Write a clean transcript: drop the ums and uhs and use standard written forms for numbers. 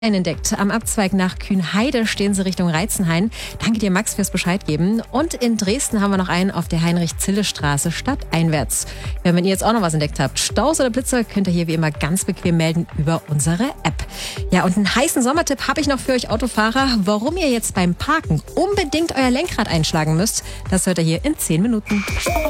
Entdeckt. Am Abzweig nach Kühnheide stehen sie Richtung Reitzenhain. Danke dir, Max, fürs Bescheid geben. Und in Dresden haben wir noch einen auf der Heinrich-Zille-Straße stadteinwärts. Ja, wenn ihr jetzt auch noch was entdeckt habt, Staus oder Blitze, könnt ihr hier wie immer ganz bequem melden über unsere App. Ja, und einen heißen Sommertipp habe ich noch für euch Autofahrer. Warum ihr jetzt beim Parken unbedingt euer Lenkrad einschlagen müsst, das hört ihr hier in 10 Minuten.